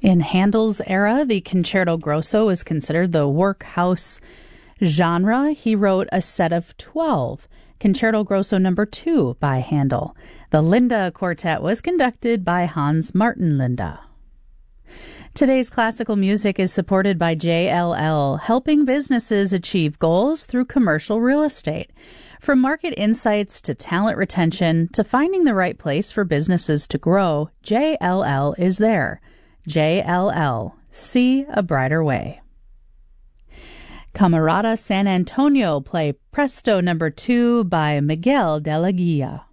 In Handel's era, the concerto grosso is considered the workhouse genre. He wrote a set of 12, Concerto Grosso No. 2 by Handel. The Linda Quartet was conducted by Hans Martin Linda. Today's classical music is supported by JLL, helping businesses achieve goals through commercial real estate. From market insights to talent retention to finding the right place for businesses to grow, JLL is there. JLL. See a brighter way. Camerata San Antonio play Presto No. 2 by Miguel de la Guia.